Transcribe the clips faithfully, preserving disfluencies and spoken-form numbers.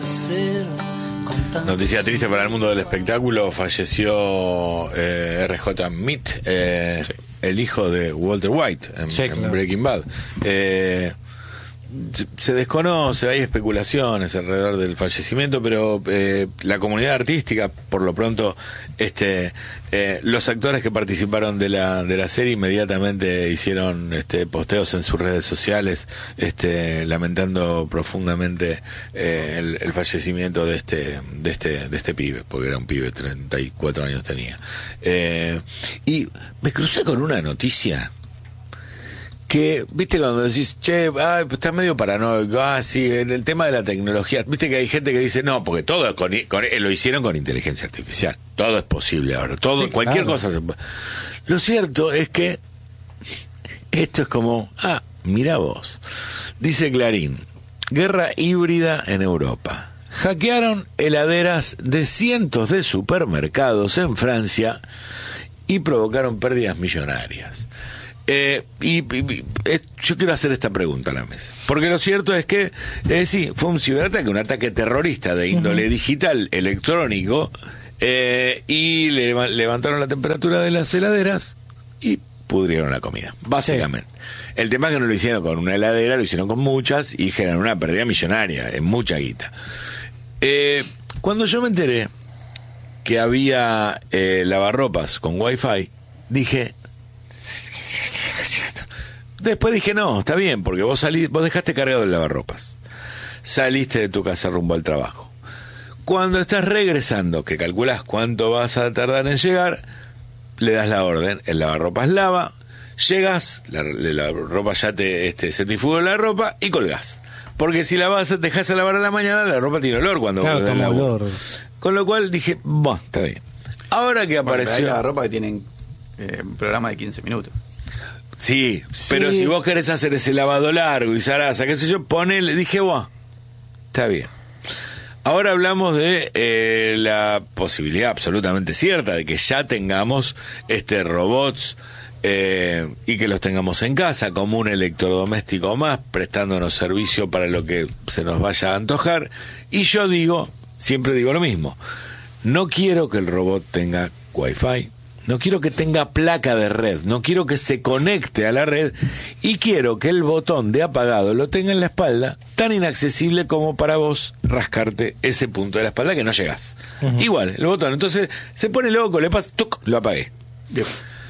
hacer con tanto. Noticia triste para el mundo del espectáculo. Falleció eh, R J Mead, eh, sí. el hijo de Walter White en, sí, en claro. Breaking Bad. Eh, se desconoce, hay especulaciones alrededor del fallecimiento, pero eh, la comunidad artística, por lo pronto, este, eh, los actores que participaron de la de la serie inmediatamente hicieron este, posteos en sus redes sociales, este, lamentando profundamente eh, el, el fallecimiento de este de este de este pibe, porque era un pibe, treinta y cuatro años tenía. Eh, y me crucé con una noticia que, viste, cuando decís, che, ah, estás medio paranoico, ah, sí, en el tema de la tecnología, viste que hay gente que dice, no, porque todo con, con, lo hicieron con inteligencia artificial, todo es posible ahora, todo, sí, cualquier claro. cosa se puede. Lo cierto es que esto es como, ah, mira vos, dice Clarín, guerra híbrida en Europa. Hackearon heladeras de cientos de supermercados en Francia y provocaron pérdidas millonarias. Eh, y, y eh, yo quiero hacer esta pregunta a la mesa, porque lo cierto es que eh, sí, fue un ciberataque, un ataque terrorista de índole uh-huh. digital, electrónico, eh, y le, levantaron la temperatura de las heladeras y pudrieron la comida, básicamente. Sí. El tema es que no lo hicieron con una heladera, lo hicieron con muchas y generaron una pérdida millonaria, en mucha guita. Eh, cuando yo me enteré que había eh, lavarropas con wifi, dije... Después dije, no, está bien, porque vos salís, vos dejaste cargado el lavarropas, saliste de tu casa rumbo al trabajo. Cuando estás regresando, que calculás cuánto vas a tardar en llegar, le das la orden, el lavarropas lava, llegas, la, la ropa ya te este, centrifuga la ropa y colgás. Porque si la vas, dejás a lavar a la mañana, la ropa tiene olor cuando claro, colgás la olor. Con lo cual dije, bueno, está bien. Ahora que apareció... Bueno, hay lavarropa que tienen eh, un programa de quince minutos. Sí, pero sí. Si vos querés hacer ese lavado largo y zaraza, qué sé yo, ponele, dije, bueno, está bien. Ahora hablamos de eh, la posibilidad absolutamente cierta de que ya tengamos este robots eh, y que los tengamos en casa como un electrodoméstico más, prestándonos servicio para lo que se nos vaya a antojar. Y yo digo, siempre digo lo mismo, no quiero que el robot tenga wifi, no quiero que tenga placa de red, no quiero que se conecte a la red y quiero que el botón de apagado lo tenga en la espalda, tan inaccesible como para vos rascarte ese punto de la espalda que no llegás. Uh-huh. Igual, el botón, entonces se pone loco, le pasa, ¡tuc!, lo apagué. Bien.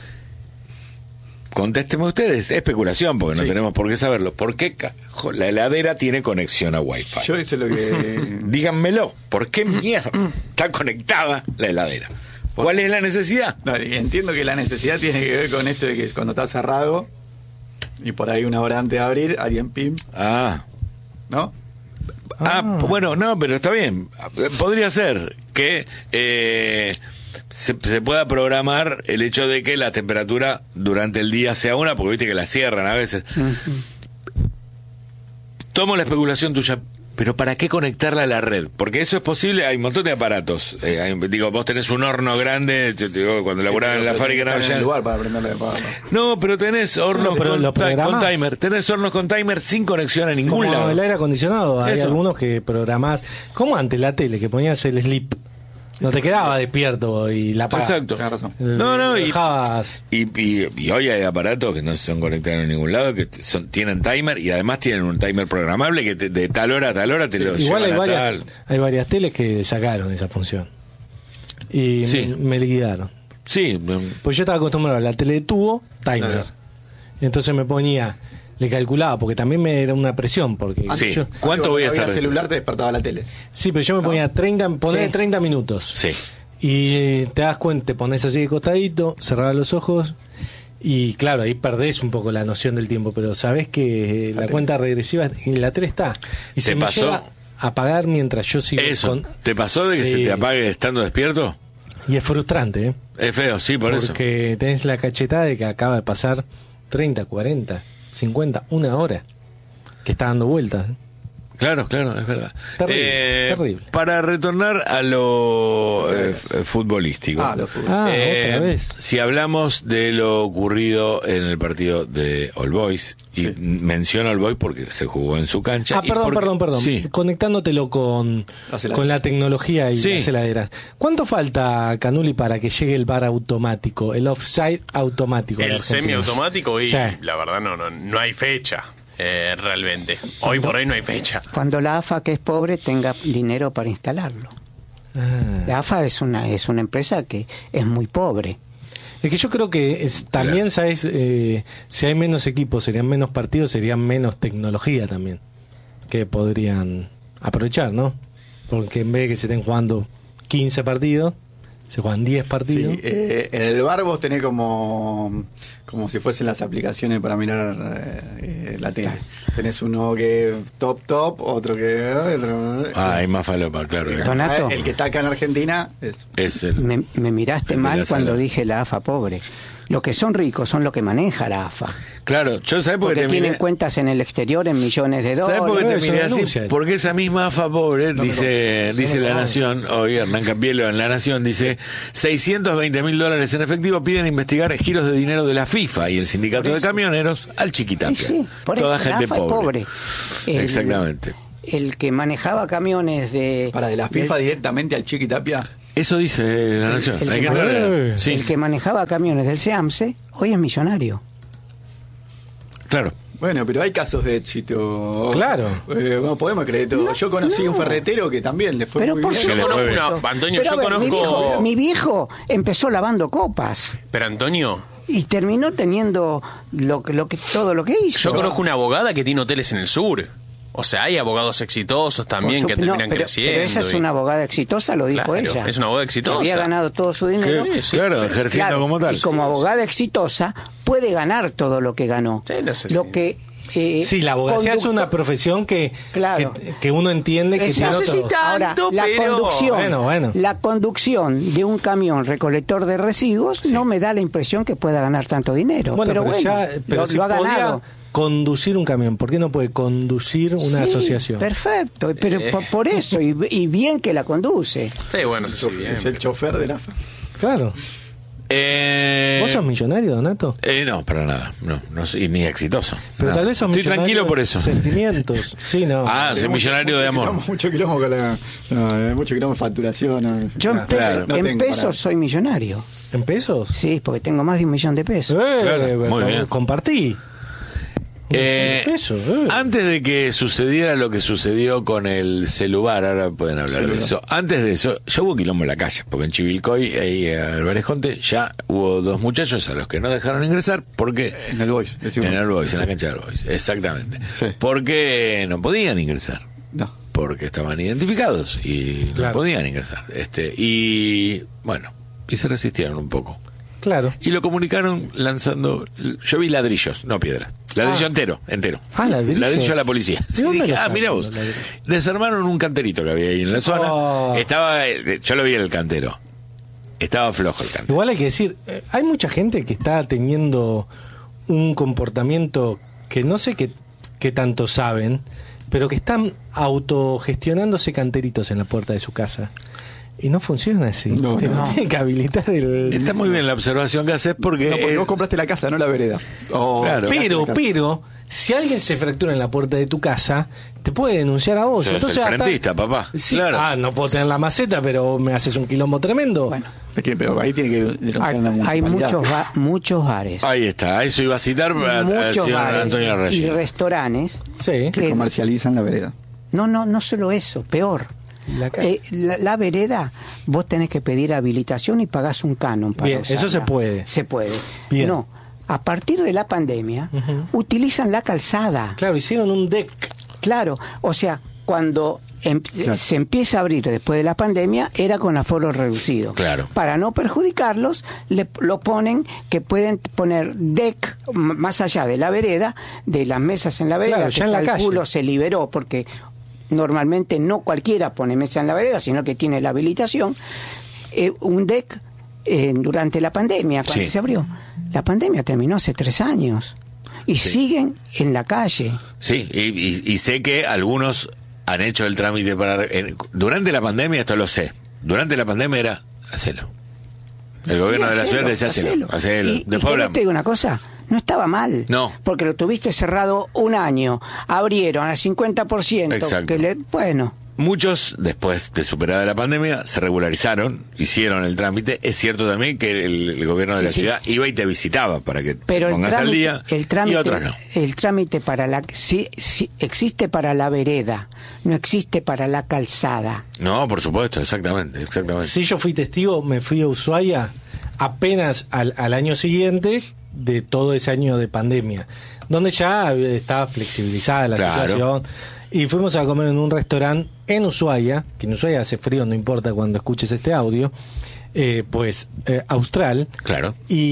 Contésteme ustedes, es especulación porque no sí. tenemos por qué saberlo. ¿Por qué la heladera tiene conexión a Wi-Fi? Yo hice lo que... Díganmelo, ¿por qué mierda está conectada la heladera? ¿Cuál es la necesidad? No, entiendo que la necesidad tiene que ver con esto de que cuando está cerrado y por ahí una hora antes de abrir, alguien pim. Ah. ¿No? Ah, ah. Bueno, no, pero está bien. Podría ser que eh, se, se pueda programar el hecho de que la temperatura durante el día sea una, porque viste que la cierran a veces. Uh-huh. Tomo la especulación tuya. Pero ¿para qué conectarla a la red? Porque eso es posible, hay un montón de aparatos. Eh, hay, digo, vos tenés un horno grande, te digo, cuando sí, laburaba en la fábrica en Avellaneda. lugar para prenderle el No, pero tenés hornos no, pero con, con timer. Tenés hornos con timer sin conexión a ningún como lado. El aire acondicionado, hay eso. Algunos que programás, como antes la tele, que ponías el sleep. No te quedaba despierto y la apagabas. Exacto. No, no, y, y, y, y hoy hay aparatos que no son conectados en ningún lado, que son, tienen timer y además tienen un timer programable que te, de tal hora a tal hora te sí, lo igual llevan hay a varias, tal. Hay varias teles que sacaron esa función. Y sí. me, me liquidaron. Sí. Pues yo estaba acostumbrado a la tele de tubo, timer. Claro. Entonces me ponía... Le calculaba, porque también me era una presión. Porque sí. yo, ¿Cuánto voy a estar? El celular te despertaba la tele. Sí, pero yo me ponía treinta, poner sí. treinta minutos. Sí. Y te das cuenta, te pones así de costadito, cerrabas los ojos. Y claro, ahí perdés un poco la noción del tiempo. Pero sabés que la, la cuenta regresiva en la tele está. Y se me llega a apagar mientras yo sigo. Eso. Con... ¿Te pasó de que sí. se te apague estando despierto? Y es frustrante, ¿eh? Es feo, sí, por porque eso. Porque tenés la cachetada de que acaba de pasar treinta, cuarenta. cincuenta, una hora que está dando vueltas. Claro, claro, es verdad. Terrible, eh, terrible. Para retornar a lo eh, futbolístico. Ah, lo futbolístico. Ah, Eh, otra vez. Si hablamos de lo ocurrido en el partido de All Boys, y Sí. menciono All Boys porque se jugó en su cancha. Ah, y perdón, porque- perdón, perdón. Sí. Conectándotelo con, Las heladeras. con la tecnología y Sí. las heladeras. ¿Cuánto falta, Canuli, para que llegue el bar automático, el offside automático? a la El Argentina? semiautomático y Sí. la verdad no, no, no hay fecha. Eh, realmente. Hoy por hoy no hay fecha. Cuando la A F A, que es pobre, tenga dinero para instalarlo. Ah. La A F A es una, es una empresa que es muy pobre. Es que yo creo que es, también, Claro. ¿sabes? Eh, si hay menos equipos, serían menos partidos, serían menos tecnología también, que podrían aprovechar, ¿no? Porque en vez de que se estén jugando quince partidos, se juegan diez partidos. Sí, eh, en el bar vos tenés como como si fuesen las aplicaciones para mirar eh, eh, la tele. Tenés uno que es top top, otro que otro. Ah, hay más falopa, claro. eh. Donato. El que está acá en Argentina es Es el- Me, me miraste El de mal la cuando sala. dije la A F A pobre. Los que son ricos son los que maneja la A F A. Claro, yo sabés por qué Porque te tienen miré. cuentas en el exterior en millones de ¿Sabés por qué dólares. te Eso miré así? denuncia. Porque esa misma A F A pobre, dice, dice La Nación, hoy Hernán Campielo en La Nación, dice, seiscientos veinte mil dólares en efectivo piden investigar giros de dinero de la FIFA y el sindicato de camioneros al Sí, Chiquitapia. sí, por Toda eso la gente A F A es pobre. pobre. El- Exactamente. El que manejaba camiones de... para de la FIFA del- directamente al Chiquitapia. Eso dice La Nación. el Hay que que- entrar. Sí, El que manejaba camiones del SEAMSE hoy es millonario. claro. Bueno, pero hay casos de éxito. Claro. Eh, no podemos creer todo. Yo conocí no. un ferretero que también le fue Pero muy por bien. Que le Yo fue conozco bien. una, Antonio, Pero yo a ver, mi, conozco. viejo, mi viejo empezó lavando copas Pero Antonio, y terminó teniendo lo, que- lo que todo lo que hizo. yo conozco una abogada que tiene hoteles en el sur. O sea, hay abogados exitosos también Por que su- no, terminan pero, creciendo. pero esa es y- una abogada exitosa, lo dijo Claro, ella. es una abogada exitosa. Había ganado todo su dinero. Que- claro, ejerciendo Claro, como tal. Y como abogada exitosa puede ganar todo lo que ganó. Sí, no sé lo si- que eh, Sí, la abogacía es conducto- una profesión que, Claro. que, que uno entiende que Exacto. tiene otro... Ahora, tanto, la pero- conducción, Bueno, bueno. la conducción de un camión recolector de residuos no me da la impresión que pueda ganar tanto dinero. Bueno, pero, pero, bueno, ya, pero lo, si lo ha podía ganado. conducir un camión, ¿por qué no puede conducir una Sí, asociación? Perfecto, pero Eh. por, por eso, y, y bien que la conduce. Sí, bueno, eso sí, bien. Es el chofer de la F A. Claro. Eh, ¿Vos sos millonario, Donato? eh, no, para nada. No, no soy ni exitoso. Pero Nada. tal vez sos Estoy millonario tranquilo por de eso. Sentimientos. Sí, no. Ah, soy millonario de amor. Quilombo, mucho quilombo con la. No, eh, mucho quilombo de facturación. no. Yo en, Ah, pe- claro. no en tengo pesos para- soy millonario. ¿En pesos? Sí, porque tengo más de un millón de pesos. Eh, Claro, muy com- bien. Compartí. Eh, Pesos, eh. Antes de que sucediera lo que sucedió con el celular, ahora pueden hablar de eso. Antes de eso, ya hubo quilombo en la calle, porque en Chivilcoy, ahí en Álvarez Jonte, ya hubo dos muchachos a los que no dejaron ingresar porque En el Boys, decimos. en el Boys, en la cancha del Boys, exactamente. Sí. Porque no podían ingresar. No. Porque estaban identificados y Claro. no podían ingresar. Este, y bueno, y se resistieron un poco. Claro. Y lo comunicaron lanzando, yo vi ladrillos, no piedras. Ladrillo Ah. entero, entero. Ah, ladrillo. a la policía. ¿De Sí, dónde dije, lo ah, sacan mira los vos. ladrillos? Desarmaron un canterito que había ahí en la zona. Oh. Estaba, eh, yo lo vi en el cantero. Estaba flojo el cantero. Igual hay que decir, eh, hay mucha gente que está teniendo un comportamiento que no sé qué, qué tanto saben, pero que están autogestionándose canteritos en la puerta de su casa. Y no funciona así. No, Te no. tiene que habilitar el... Está muy bien la observación que haces porque... No, porque es- vos compraste la casa, no la vereda. Oh, Claro. Pero, compraste la casa. pero, si alguien se fractura en la puerta de tu casa, te puede denunciar a vos. Sos Entonces, el hasta- frentista, papá. Sí, Claro. ah, no puedo tener la maceta, pero me haces un quilombo tremendo. Bueno, Es que, pero ahí tiene que denunciar hay, en la hay municipalidad. muchos, ba- muchos bares, Ahí está, eso iba a citar a- al muchos señor bares Antonio y Reyes. restaurantes Sí. Que que- comercializan la vereda. No, no, no solo eso, peor. La ca- Eh, la, la vereda, vos tenés que pedir habilitación y pagás un canon para Bien, usarla. eso se puede. Se puede. Bien. No, a partir de la pandemia, Ujú. utilizan la calzada. Claro, hicieron un deck. Claro, o sea, cuando em- se empieza a abrir después de la pandemia, era con aforo reducido. Claro. Para no perjudicarlos, le, lo ponen que pueden poner deck m- más allá de la vereda, de las mesas en la vereda, Claro, que ya en la calculo calle. se liberó porque normalmente no cualquiera pone mesa en la vereda, sino que tiene la habilitación. Eh, un deck eh, durante la pandemia, cuando Sí. se abrió. La pandemia terminó hace tres años. Y Sí. siguen en la calle. Sí, y, y- y sé que algunos han hecho el trámite para... En, durante la pandemia, esto lo sé, durante la pandemia era, hacelo. El gobierno sí, de la ciudad decía, hacelo, hacelo. Y, Después y te digo una cosa, no estaba mal. No. Porque lo tuviste cerrado un año, abrieron al cincuenta por ciento. Exacto. Que le, bueno... Muchos, después de superada la pandemia, se regularizaron, hicieron el trámite. Es cierto también que el, el gobierno de sí, la sí. ciudad iba y te visitaba para que Pero te pongas trámite, al día, el trámite, y otros no. El trámite para la sí, sí, existe para la vereda, no existe para la calzada. No, por supuesto, exactamente, exactamente. Sí, yo fui testigo, me fui a Ushuaia apenas al, al año siguiente de todo ese año de pandemia, donde ya estaba flexibilizada la claro. situación. Y fuimos a comer en un restaurante en Ushuaia, que en Ushuaia hace frío, no importa cuando escuches este audio, eh, pues eh, austral. Claro.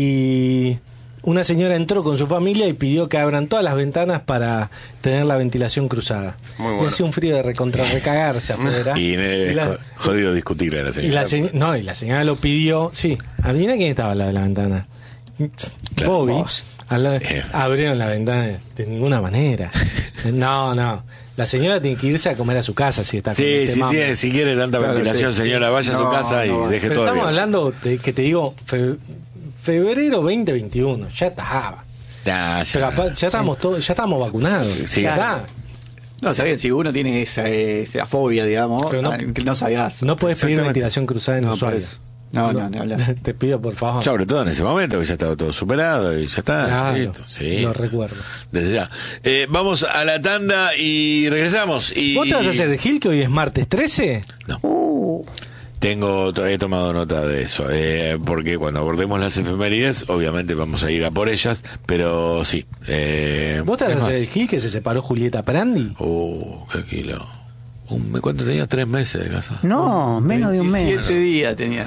Y una señora entró con su familia y pidió que abran todas las ventanas para tener la ventilación cruzada. Muy bueno. Y hacía un frío de recontra recagarse afuera. Y, eh, y la, jodido discutirle a la señora. Y la se, no, y la señora lo pidió. Sí, adivina quién estaba al lado de la ventana. Claro. Bobby. Al lado, eh. Abrieron la ventana de ninguna manera. No, no. La señora tiene que irse a comer a su casa si está sí, con este si, mambo. tiene, si quiere tanta claro, ventilación, sí, señora, vaya no, a su casa no, y deje pero todo. Estamos bien. hablando de que te digo, fe, febrero veinte veintiuno, ya estaba. Ya, ya, pero aparte, ya estamos sí. todos, ya estamos vacunados. Sí, ya. No, sabías, si uno tiene esa, esa fobia, digamos, no, no sabías. No puedes pedir ventilación cruzada en no, Ushuaia. No, no, no, no. Te pido, por favor. Sobre todo en ese momento, que ya estaba todo superado y ya está. Claro, listo. Sí. Lo recuerdo. Desde ya. Eh, vamos a la tanda y regresamos. Y... ¿Vos te vas a hacer el Gil que hoy es martes trece? No. Uh. Tengo, he tomado nota de eso, eh, porque cuando abordemos las efemérides, obviamente vamos a ir a por ellas, pero sí. Eh, ¿Vos te vas a hacer el Gil que se separó Julieta Prandi? Uh, qué kilo. Un, ¿Cuánto tenía? ¿Tres meses de casa? No, menos de un mes. veintisiete días tenía.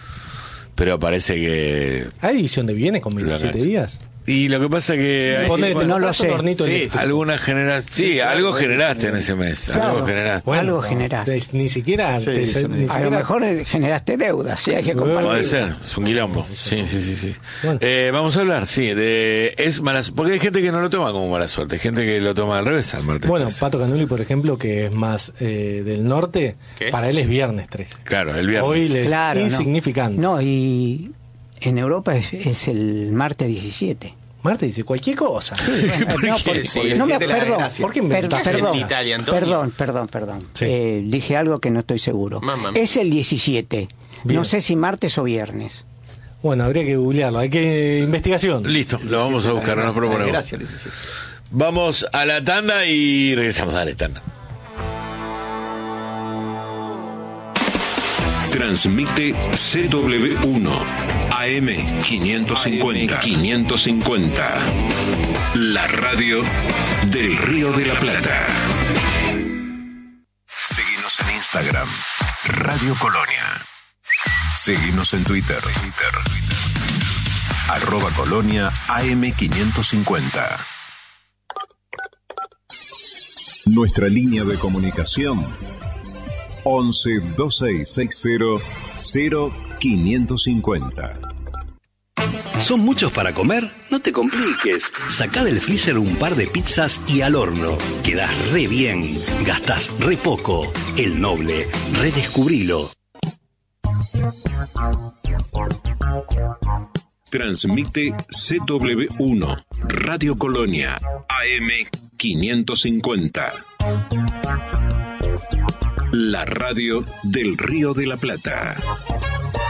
Pero parece que... ¿Hay división de bienes con veintisiete días? Y lo que pasa que... Hay, Ponete, bueno, no lo sé. Sí, algunas genera... sí, sí, algo generaste en ese mes. Claro, algo generaste. Bueno, algo no, generaste. Ni siquiera... Sí, te, sí, ni a siquiera... lo mejor generaste deuda, sí, hay que compartir. Puede ser, es un quilombo. Sí, sí, sí. sí. Bueno. Eh, vamos a hablar, sí, de... es mala, porque hay gente que no lo toma como mala suerte, hay gente que lo toma al revés al martes Bueno, trece. Pato Canuli, por ejemplo, que es más eh, del norte, ¿qué? Para él es viernes trece. Claro, el viernes. Hoy le es claro, insignificante. No, no y... En Europa es, es el martes diecisiete. Martes dice cualquier cosa. Sí, bueno, ¿Por no, qué? porque, Sí, no me la perdón, desgracia. ¿por qué per, inventás? perdón, en Italia, Antonio? perdón, perdón, perdón. Sí. Eh, dije algo que no estoy seguro. Mamá. Es el diecisiete. Bien. No sé si martes o viernes. Bueno, habría que googlearlo. Hay que investigación. Listo, lo vamos a buscar, nos proponemos. Gracias, diecisiete. Vamos a la tanda y regresamos. Dale, tanda. Transmite C W uno A M quinientos cincuenta. quinientos cincuenta. La radio del Río de la Plata. Seguinos en Instagram, Radio Colonia. Seguinos en Twitter, Twitter. Arroba Colonia A M quinientos cincuenta. Nuestra línea de comunicación once dos seis seis cero cero quinientos cincuenta. ¿Son muchos para comer? No te compliques. Sacá del freezer un par de pizzas y al horno. Quedás re bien. Gastás re poco. El Noble. Redescubrilo. Transmite C W uno Radio Colonia A M quinientos cincuenta. La radio del Río de la Plata.